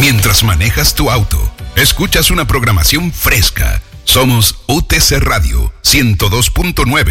Mientras manejas tu auto, escuchas una programación fresca. Somos UTC Radio 102.9